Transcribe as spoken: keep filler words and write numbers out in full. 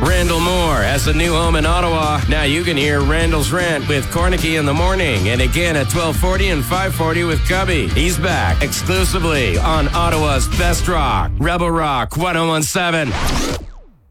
Randall Moore has a new home in Ottawa. Now you can hear Randall's Rant with Cornicky in the morning, and again at twelve forty and five forty with Cubby. He's back exclusively on Ottawa's Best Rock, Rebel Rock one oh one seven.